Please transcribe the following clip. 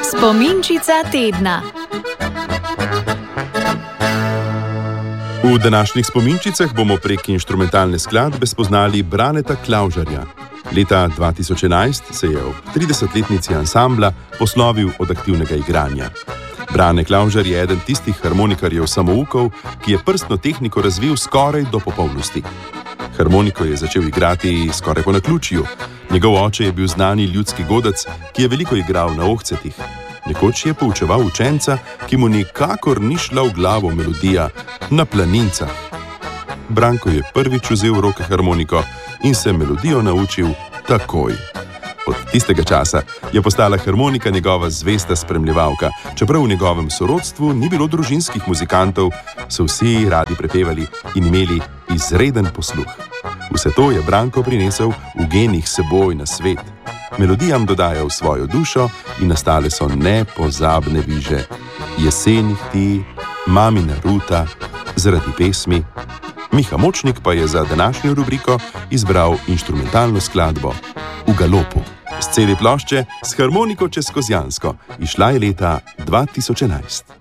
Spominčica tedna. V današnjih spominčicah bomo prek inštrumentalne skladbe spoznali Braneta Klavžarja. Leta 2011 se je ob 30-letnici ansambla poslovil od aktivnega igranja. Brane Klavžar je eden tistih harmonikarjev samoukov, ki je prstno tehniko razvil skoraj do popolnosti. Harmoniko je začel igrati skoraj po naključju. Njegov oče je bil znani ljudski godec, ki je veliko igral na ohcetih. Nekoč je poučeval učenca, ki mu nikakor ni šla v glavo melodija Na planincah. Branko je prvič vzel v roke harmoniko in se melodijo naučil takoj. Od tistega časa je postala harmonika njegova zvesta spremljevalka. Čeprav v njegovem sorodstvu ni bilo družinskih muzikantov, so vsi radi prepevali in imeli izreden posluh. Vse to je Branko prinesel v genih seboj na svet. Melodijam dodajal svojo dušo in nastale so nepozabne viže. Jesenih ti, Mamina ruta, Zaradi pesmi. Miha Močnik pa je za današnjo rubriko izbral inštrumentalno skladbo V galopu. S cele plošče s harmoniko čez Kozjansko. Izšla je leta 2011.